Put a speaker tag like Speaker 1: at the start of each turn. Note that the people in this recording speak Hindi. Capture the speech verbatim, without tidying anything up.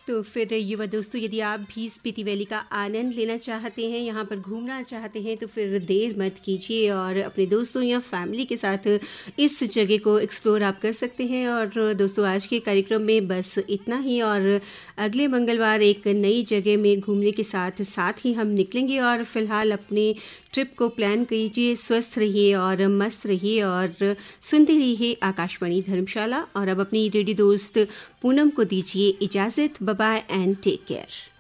Speaker 1: तो फिर युवा दोस्तों, यदि आप भी स्पीति वैली का आनंद लेना चाहते हैं, यहाँ पर घूमना चाहते हैं, तो फिर देर मत कीजिए और अपने दोस्तों या फैमिली के साथ इस जगह को एक्सप्लोर आप कर सकते हैं। और दोस्तों, आज के कार्यक्रम में बस इतना ही, और अगले मंगलवार एक नई जगह में घूमने के साथ साथ ही हम निकलेंगे। और फिलहाल अपने ट्रिप को प्लान कीजिए, स्वस्थ रहिए और मस्त रहिए और सुनते रहिए आकाशवाणी धर्मशाला। और अब अपनी रेडियो दोस्त पूनम को दीजिए इजाज़त। Bye bye and take care.